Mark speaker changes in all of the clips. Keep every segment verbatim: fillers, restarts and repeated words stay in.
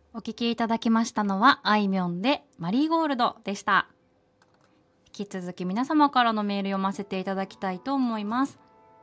Speaker 1: お聞きいただきましたのはあいみょんでマリーゴールドでした。引き続き皆様からのメール読ませていただきたいと思います。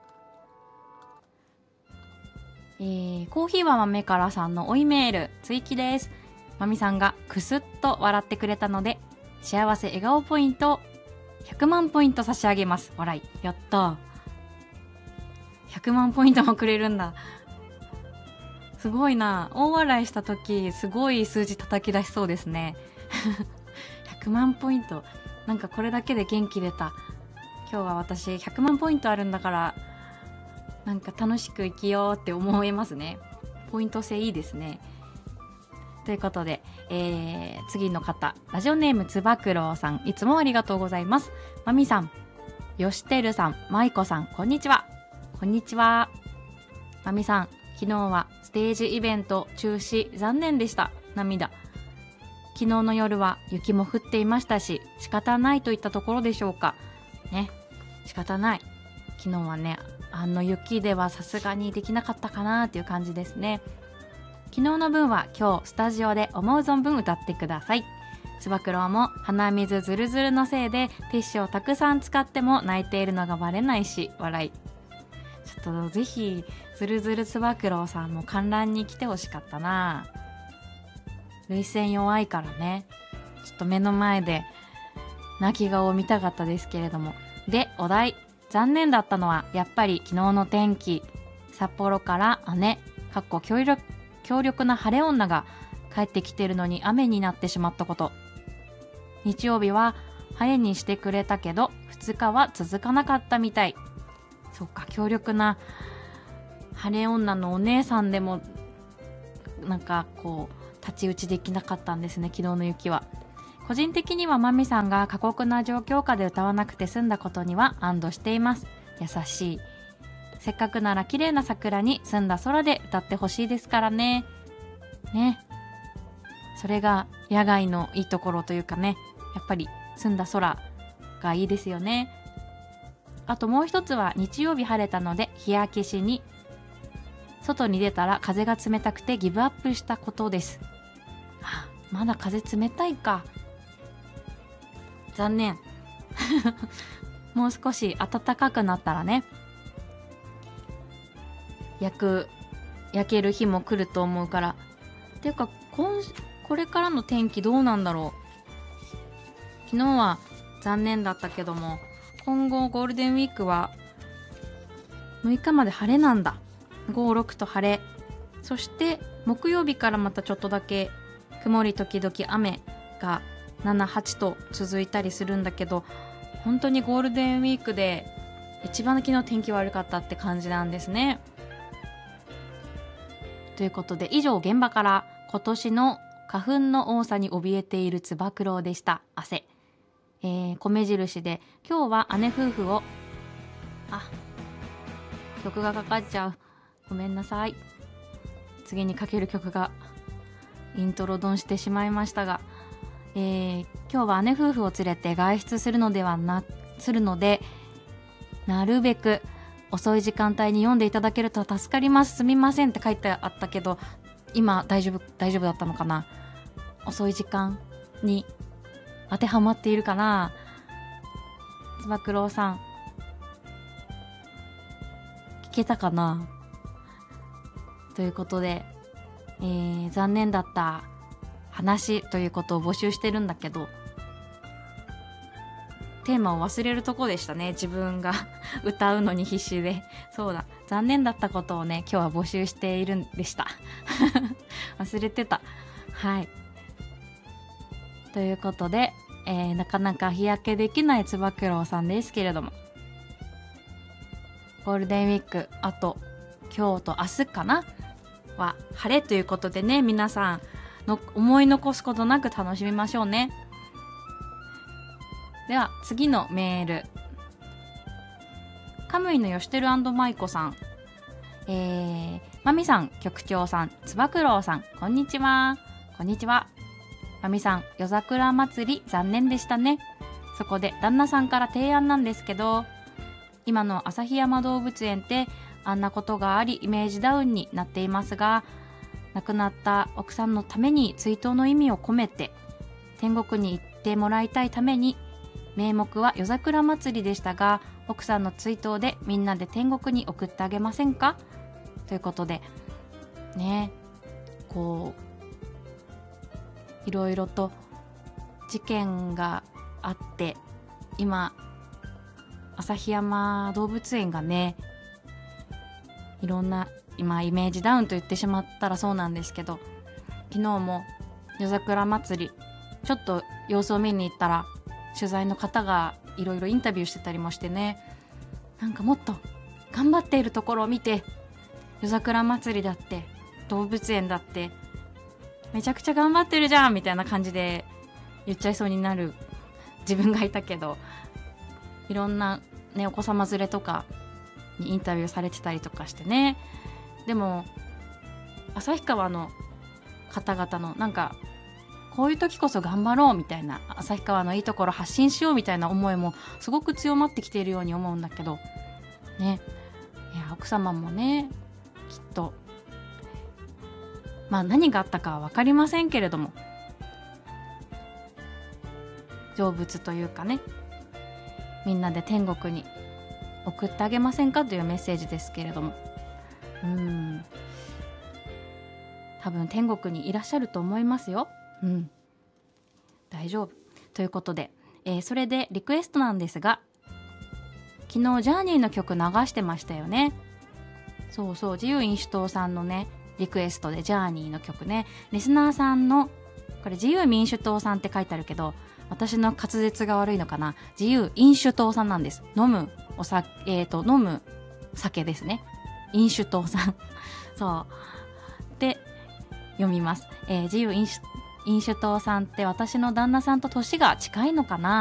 Speaker 1: えー、コーヒーは豆からさんのおいメール追記です。まみさんがクスッと笑ってくれたので幸せ笑顔ポイントひゃくまんポイント差し上げます。笑い。やったひゃくまんポイントもくれるんだ。すごいな。大笑いした時すごい数字叩き出しそうですねひゃくまんポイント、なんかこれだけで元気出た。今日は私ひゃくまんポイントあるんだからなんか楽しく生きようって思えますね。ポイント制いいですね。ということで、えー、次の方、ラジオネームつば九郎さん、いつもありがとうございます。まみさん、よしてるさん、まいこさん、こんにちは。こんにちは。まみさん、昨日はステージイベント中止残念でした。涙。昨日の夜は雪も降っていましたし、仕方ないといったところでしょうかね。仕方ない。昨日はね、あの雪ではさすがにできなかったかなっていう感じですね。昨日の分は今日スタジオで思う存分歌ってください。つば九郎も鼻水ずるずるのせいでティッシュをたくさん使っても泣いているのがバレないし笑い。ちょっとぜひずるずるつば九郎さんも観覧に来てほしかったな。涙腺弱いからね、ちょっと目の前で泣き顔を見たかったですけれども。で、お題、残念だったのはやっぱり昨日の天気。札幌から姉かっこ協力強力な晴れ女が帰ってきてるのに雨になってしまったこと。日曜日は晴れにしてくれたけどふつかは続かなかったみたい。そっか、強力な晴れ女のお姉さんでもなんかこう太刀打ちできなかったんですね、昨日の雪は。個人的にはまみさんが過酷な状況下で歌わなくて済んだことには安堵しています。優しい。せっかくなら綺麗な桜に澄んだ空で歌ってほしいですからね。ね。それが野外のいいところというかね、やっぱり澄んだ空がいいですよね。あともう一つは日曜日晴れたので日焼けしに外に出たら風が冷たくてギブアップしたことです。はあ、まだ風冷たいか。残念もう少し暖かくなったらね、焼く焼ける日も来ると思うから。っていうか今これからの天気どうなんだろう。昨日は残念だったけども、今後ゴールデンウィークはむいかまで晴れなんだ。ご、ろくと晴れ、そして木曜日からまたちょっとだけ曇り時々雨がなな、はちと続いたりするんだけど、本当にゴールデンウィークで一番昨日天気悪かったって感じなんですね。ということで以上、現場から今年の花粉の多さに怯えているつば九郎でした。汗、えー、米印で今日は姉夫婦をあ曲がかかっちゃう、ごめんなさい。次にかける曲がイントロドンしてしまいましたが、えー、今日は姉夫婦を連れて外出するのではなするのでなるべく遅い時間帯に読んでいただけると助かります。すみませんって書いてあったけど、今大丈夫大丈夫だったのかな。遅い時間に当てはまっているかな。つば九郎さん聞けたかな。ということで、えー、残念だった話ということを募集してるんだけど、テーマを忘れるとこでしたね、自分が歌うのに必死で。そうだ、残念だったことをね今日は募集しているんでした忘れてた。はい、ということで、えー、なかなか日焼けできないつば九郎さんですけれども、ゴールデンウィークあと今日と明日かなは晴れということでね、皆さんの思い残すことなく楽しみましょうね。では次のメール、カムイのよしてる&マイコさん、えー、マミさん、局長さん、つば九郎さん、こんにちは。こんにちは。マミさん、夜桜祭り残念でしたね。そこで旦那さんから提案なんですけど、今の旭山動物園ってあんなことがありイメージダウンになっていますが、 亡くなった奥さんのために追悼の意味を込めて天国に行ってもらいたいために、名目は夜桜祭りでしたが、奥さんの追悼でみんなで天国に送ってあげませんか、ということでね、こういろいろと事件があって、今旭山動物園がね、いろんな今イメージダウンと言ってしまったらそうなんですけど、昨日も夜桜祭りちょっと様子を見に行ったら、取材の方がいろいろインタビューしてたりもしてね、なんかもっと頑張っているところを見て、夜桜祭りだって動物園だってめちゃくちゃ頑張ってるじゃんみたいな感じで言っちゃいそうになる自分がいたけど、いろんなねお子様連れとかにインタビューされてたりとかしてね。でも旭川の方々のなんかこういう時こそ頑張ろうみたいな、旭川のいいところ発信しようみたいな思いもすごく強まってきているように思うんだけどね。いや奥様もねきっとまあ何があったかは分かりませんけれども、成仏というかね、みんなで天国に送ってあげませんかというメッセージですけれども、うーん多分天国にいらっしゃると思いますよ。うん、大丈夫ということで、えー、それでリクエストなんですが、昨日ジャーニーの曲流してましたよね。そうそう、自由民主党さんのねリクエストでジャーニーの曲ね、リスナーさんのこれ自由民主党さんって書いてあるけど、私の滑舌が悪いのかな、自由飲酒党さんなんです。飲むお酒、えーと飲む酒ですね、飲酒党さんそうで読みます。えー、自由飲酒飲酒党さんって私の旦那さんと年が近いのかな。